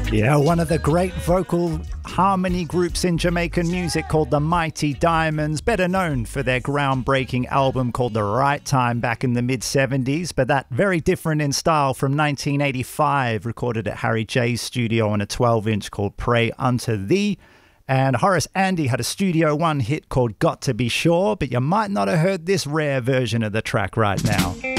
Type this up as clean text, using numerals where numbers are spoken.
Yeah, one of the great vocal harmony groups in Jamaican music called the Mighty Diamonds, better known for their groundbreaking album called The Right Time back in the mid-70s, but that very different in style from 1985, recorded at Harry J's studio on a 12-inch called Pray Unto Thee. And Horace Andy had a Studio One hit called Got to Be Sure, but you might not have heard this rare version of the track right now.